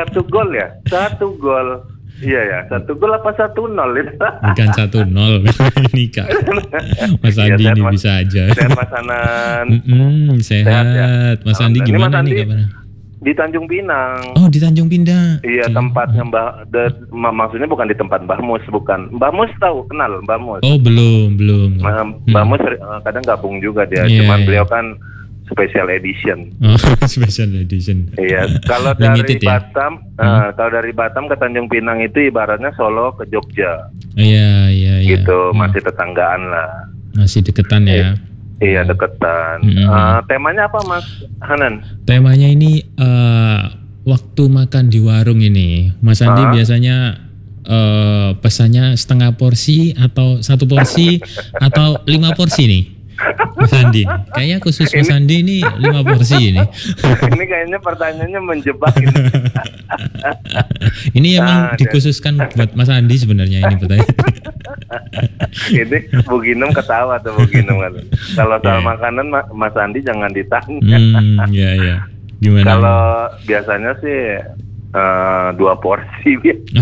1 gol ya? 1 gol. Iya ya, 1 gol apa 1-0 itu? Bukan 1-0 ini Kak. Mas Andi ini bisa aja. Sehat Mas Hanan. Sehat. Ya? Mas Andi gimana nih kabarnya? Di Tanjung Pinang. Oh, di Tanjung Pinang. Iya, tempatnya maksudnya bukan di tempat Mbah Mus, bukan. Mbah Mus tahu, kenal Mbah Mus? Oh, belum. Mbah Mus kadang gabung juga dia, cuman beliau kan special edition. Oh, special edition. Iya, kalau dari Batam, kalau dari Batam ke Tanjung Pinang itu ibaratnya Solo ke Jogja. Iya. Gitu, masih tetanggaan lah. Masih deketan ya. Iya, deketan. Temanya apa Mas Hanan? Temanya ini waktu makan di warung ini. Mas Andi biasanya pesannya setengah porsi atau 1 porsi atau 5 porsi nih? Mas Andi, kayaknya khusus Mas Andi ini 5 porsi ini. Ini kayaknya pertanyaannya menjebak ini. Ini emang dikhususkan buat Mas Andi sebenarnya ini pertanyaan. Ini Bu Ginum ketawa tuh Bu Ginum kan. Kalau soal makanan Mas Andi jangan ditanya. Iya. Gimana? Kalau biasanya sih 2 porsi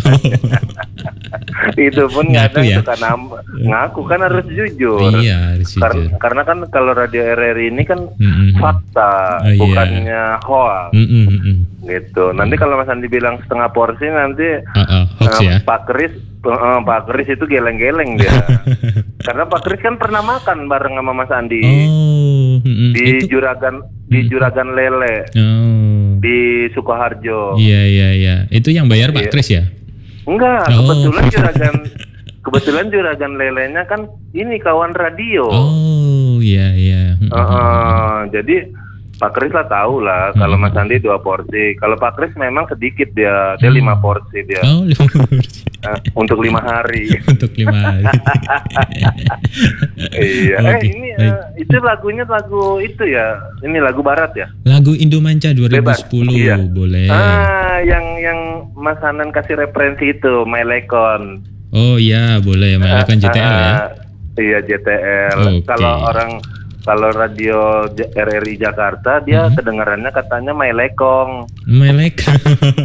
itu pun kadang suka nambah. Ngaku kan harus jujur. Iya, harus jujur. Karena kan kalau Radio RRI ini kan fakta, bukannya hoax. Gitu. Nanti kalau Mas Andi bilang setengah porsi nanti hoax ya. Pak Kris itu geleng-geleng dia. Karena Pak Kris kan pernah makan bareng sama Mas Andi. Di Juragan Lele. Di Sukoharjo. Iya. Itu yang bayar Pak Kris ya? Enggak, kebetulan Juragan Lelenya kan ini kawan radio. Oh, iya. Jadi Pak Kris lah tahu lah kalau Mas Andi 2 porsi. Kalau Pak Kris memang sedikit dia 5 porsi dia. Oh, 5 porsi. Untuk 5 hari. Untuk 5 hari. Iya. Itu lagunya lagu itu ya. Ini lagu barat ya. Lagu Indomanca 2010. Iya. Boleh. Yang Mas Hanan kasih referensi itu My Lekon. Oh iya, boleh My Lekon JTL ya. Iya, JTL. Kalau radio RRI Jakarta dia kedengarannya katanya My Lekong. My Lekong.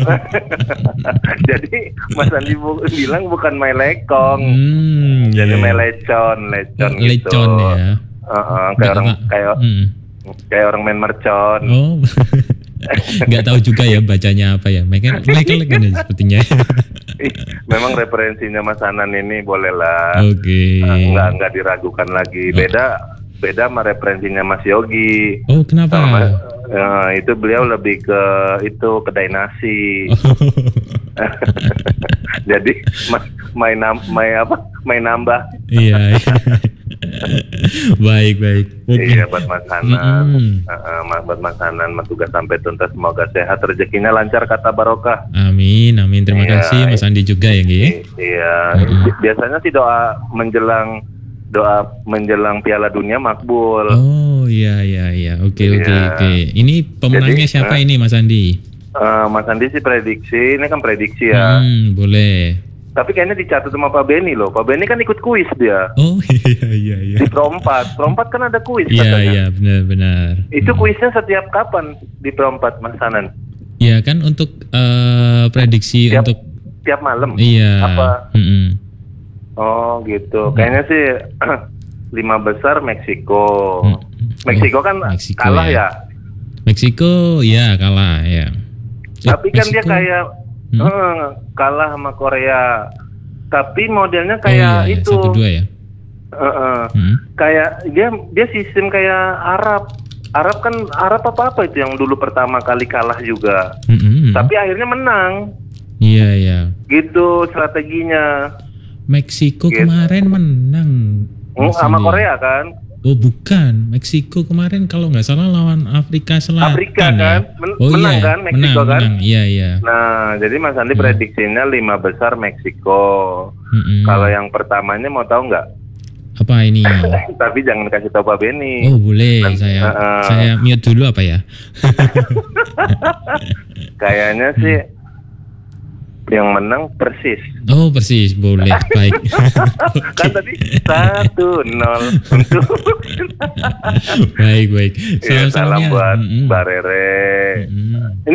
Jadi Mas Andi bilang bukan My Lekong. Jadi My Lecon gitu. Lecon ya. Kayak orang main mercon. Oh. Nggak tahu juga ya bacanya apa ya. Michael sepertinya. Memang referensinya Mas Hanan ini boleh lah. Oke. Nggak diragukan lagi. Beda sama referensinya Mas Yogi. Oh, kenapa? Itu beliau lebih ke kedai nasi. Jadi main nambah. Iya. Baik. Okay. Iya, buat Mas Hanan. Buat Mas Hanan tugas sampai tuntas, semoga sehat, rezekinya lancar, kata barokah. Amin. Terima kasih Mas Andi juga ya, Gi. Iya. Biasanya sih doa menjelang Piala Dunia makbul. Oh iya. Oke. Ini pemenangnya siapa ini Mas Andi? Mas Andi sih prediksi, ini kan prediksi ya. Boleh. Tapi kayaknya dicatat sama Pak Beni loh. Pak Beni kan ikut kuis dia. Oh iya. Di Pro4 kan ada kuis Iya, katanya. benar. Itu kuisnya setiap kapan di Pro4 Mas Hanan? Iya kan untuk prediksi tiap malam. Iya. Apa? Oh gitu. Kayaknya sih 5 besar Meksiko. Meksiko kan kalah ya. Meksiko ya kalah ya. Tapi kan dia kayak kalah sama Korea. Tapi modelnya kayak itu. 1-2 ya. Kayak dia sistem kayak Arab. Arab apa itu yang dulu pertama kali kalah juga. Tapi akhirnya menang. Iya. Gitu strateginya. Meksiko kemarin menang sama Korea kan? Oh bukan, Meksiko kemarin kalau nggak salah lawan Afrika Selatan. Afrika kan, menang kan Meksiko kan? Menang. Iya. Nah, jadi Mas Andi prediksinya 5 besar Meksiko. Kalau yang pertamanya mau tahu nggak? Apa ini ya? Tapi jangan kasih tahu Pak Beni. Oh boleh, saya mute dulu apa ya? Kayaknya sih yang menang Persis. Oh Persis, boleh, baik. Kan tadi 1-0 untuk. Baik. Salam buat Mbak Rere.